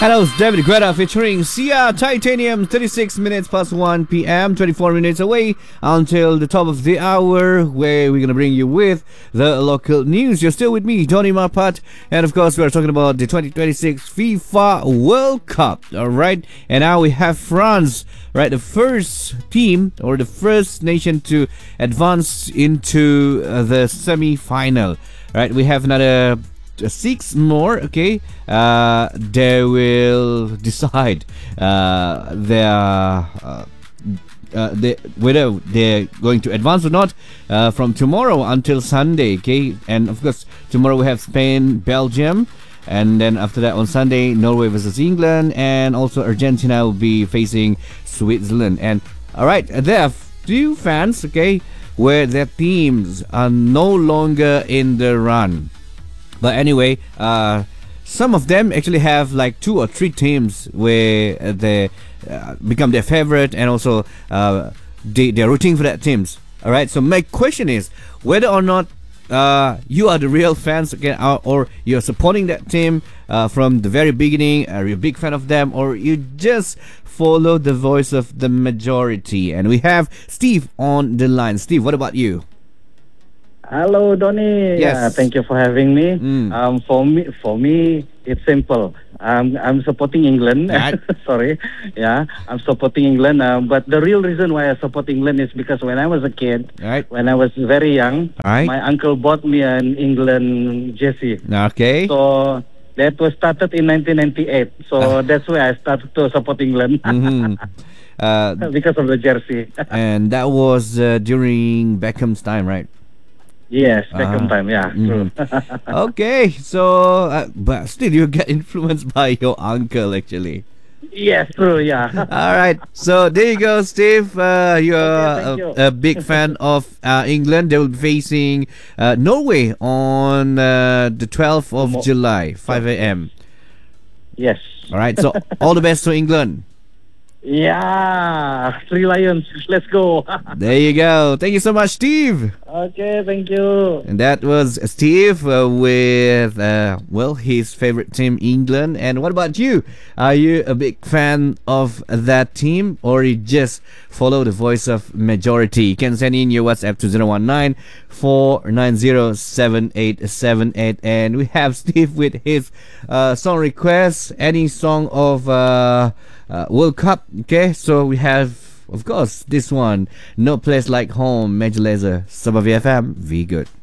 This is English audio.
Hello, it's David Guetta featuring Sia Titanium, 36 minutes past 1 p.m., 24 minutes away until the top of the hour, where we're going to bring you with the local news. You're still with me, Tony Marpat, and of course, we are talking about the 2026 FIFA World Cup, all right? And now we have France, right? The first team or the first nation to advance into the semi-final, right? We have another 6 more, okay? They will decide whether they're going to advance or not from tomorrow until Sunday, okay? And of course, tomorrow we have Spain, Belgium, and then after that on Sunday, Norway versus England, and also Argentina will be facing Switzerland. And all right, there are few fans, okay, where their teams are no longer in the run. But anyway, some of them actually have like 2 or 3 teams where they become their favorite, and also they're rooting for that teams. All right. So my question is whether or not you are the real fans again, or you're supporting that team from the very beginning. Are you a big fan of them, or you just follow the voice of the majority? And we have Steve on the line. Steve, what about you? Hello, Donny. Yes. Yeah, thank you for having me. For me, it's simple. I'm supporting England. Right. Sorry. Yeah, I'm supporting England. But the real reason why I support England is because when I was a kid, Right. when I was very young, Right. my uncle bought me an England jersey. Okay. So that was started in 1998. So that's why I started to support England. Mhm. Because of the jersey. And that was during Beckham's time, right? Yes, second time. Yeah, true. Okay, so but still you get influenced by your uncle actually. Yes, true. Yeah. All right, so there you go, Steve. You're thank you. a big fan of England. They will be facing Norway on the 12th of July, 5 a.m. Yes. All right, so all the best to England. Yeah, 3 Lions. Let's go. There you go. Thank you so much, Steve. Okay, thank you. And that was Steve with, his favorite team, England. And what about you? Are you a big fan of that team, or you just follow the voice of majority? You can send in your WhatsApp to 019 490 7878. And we have Steve with his song request. Any song of World Cup. Okay, so we have, of course, this one, No Place Like Home, Major Lazer, Sabah VFM, V Good.